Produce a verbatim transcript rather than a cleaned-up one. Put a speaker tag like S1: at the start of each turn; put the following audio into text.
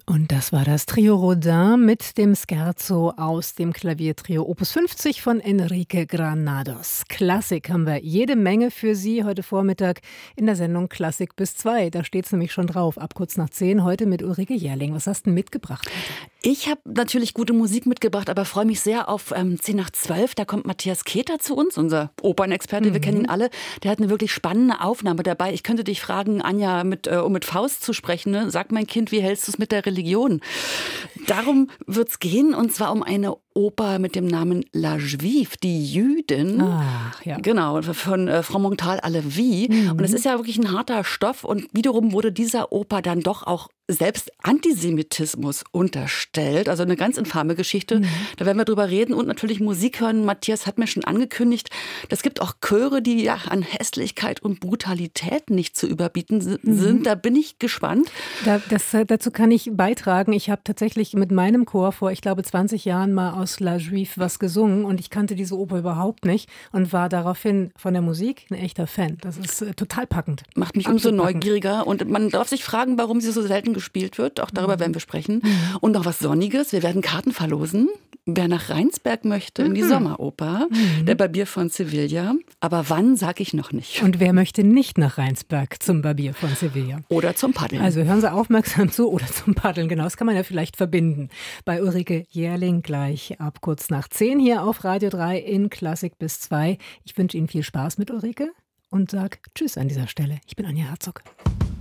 S1: Und das war das Trio Rodin mit dem Scherzo aus dem Klaviertrio Opus fünfzig von Enrique Granados. Klassik haben wir jede Menge für Sie heute Vormittag in der Sendung Klassik bis zwei. Da steht es nämlich schon drauf, ab kurz nach zehn, heute mit Ulrike Jährling. Was hast du denn mitgebracht heute?
S2: Ich habe natürlich gute Musik mitgebracht, aber freue mich sehr auf ähm, zehn nach zwölf. Da kommt Matthias Keter zu uns, unser Opernexperte. Mhm. Wir kennen ihn alle. Der hat eine wirklich spannende Aufnahme dabei. Ich könnte dich fragen, Anja, mit, äh, um mit Faust zu sprechen, ne? Sag, mein Kind, wie hältst du es mit der Religion? Darum wird es gehen, und zwar um eine Oper mit dem Namen La Juive, die Jüdin.
S1: Ach, ja.
S2: Genau, von äh, Frau Montal-Alevi. Mhm. Und es ist ja wirklich ein harter Stoff. Und wiederum wurde dieser Oper dann doch auch selbst Antisemitismus unterstellt. Also eine ganz infame Geschichte. Mhm. Da werden wir drüber reden und natürlich Musik hören. Matthias hat mir schon angekündigt, es gibt auch Chöre, die ja an Hässlichkeit und Brutalität nicht zu überbieten sind. Mhm. Da bin ich gespannt.
S1: Da, das, dazu kann ich beitragen. Ich habe tatsächlich mit meinem Chor vor, ich glaube, zwanzig Jahren mal aus La Juive was gesungen und ich kannte diese Oper überhaupt nicht und war daraufhin von der Musik ein echter Fan. Das ist äh, total packend.
S2: Macht mich umso neugieriger und man darf sich fragen, warum sie so selten gespielt wird. Auch darüber mhm. werden wir sprechen. Mhm. Und noch was Sonniges. Wir werden Karten verlosen. Wer nach Rheinsberg möchte, in die mhm. Sommeroper, mhm. der Barbier von Sevilla. Aber wann, sage ich noch nicht.
S1: Und wer möchte nicht nach Rheinsberg zum Barbier von Sevilla?
S2: Oder zum Paddeln.
S1: Also hören Sie aufmerksam zu, oder zum Paddeln. Genau, das kann man ja vielleicht verbinden. Bei Ulrike Jährling gleich ab kurz nach zehn hier auf Radio drei in Klassik bis zwei. Ich wünsche Ihnen viel Spaß mit Ulrike und sage Tschüss an dieser Stelle. Ich bin Anja Herzog.